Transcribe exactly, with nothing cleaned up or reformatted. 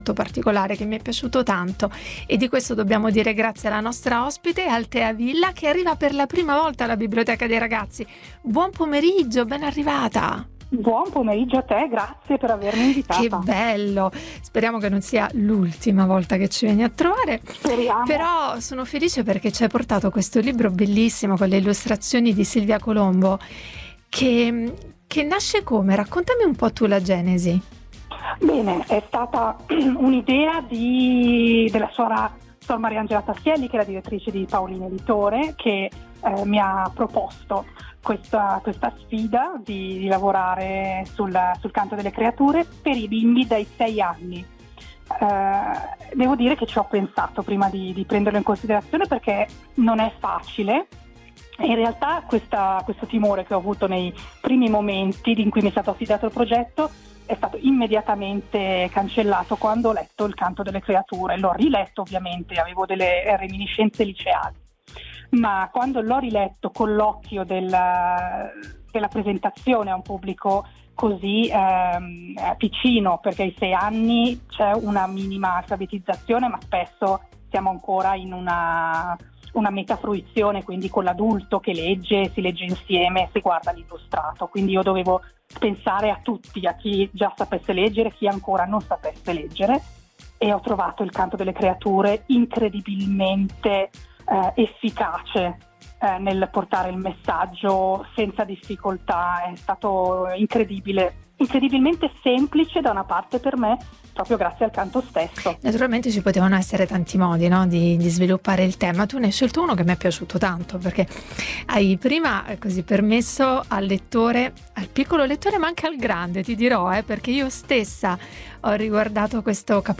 particolare che mi è piaciuto tanto, e di questo dobbiamo dire grazie alla nostra ospite Altea Villa, che arriva per la prima volta alla Biblioteca dei Ragazzi. Buon pomeriggio, ben arrivata. Buon pomeriggio a te, grazie per avermi invitata. Che bello, speriamo che non sia l'ultima volta che ci vieni a trovare. Speriamo. Però sono felice perché ci hai portato questo libro bellissimo con le illustrazioni di Silvia Colombo, che, che nasce come? Raccontami un po' tu la genesi. Bene, è stata un'idea di, della suora Sor Mariangela Tassielli, che è la direttrice di Paolini Editore, che eh, mi ha proposto questa, questa sfida di, di lavorare sul, sul canto delle creature per i bimbi dai sei anni. Eh, devo dire che ci ho pensato prima di, di prenderlo in considerazione, perché non è facile. In realtà questa, questo timore che ho avuto nei primi momenti in cui mi è stato affidato il progetto è stato immediatamente cancellato quando ho letto Il canto delle creature. L'ho riletto, ovviamente, avevo delle reminiscenze liceali, ma quando l'ho riletto con l'occhio della, della presentazione a un pubblico così ehm, piccino, perché ai sei anni c'è una minima alfabetizzazione, ma spesso siamo ancora in una... una metafruizione, quindi con l'adulto che legge, si legge insieme, si guarda l'illustrato. Quindi io dovevo pensare a tutti, a chi già sapesse leggere, a chi ancora non sapesse leggere, e ho trovato Il canto delle creature incredibilmente eh, efficace eh, nel portare il messaggio senza difficoltà. È stato incredibile, incredibilmente semplice da una parte per me, proprio grazie al canto stesso. Naturalmente ci potevano essere tanti modi, no, di, di sviluppare il tema. Tu ne hai scelto uno che mi è piaciuto tanto, perché hai prima così permesso al lettore, al piccolo lettore ma anche al grande, ti dirò, eh, perché io stessa ho riguardato questo capolavoro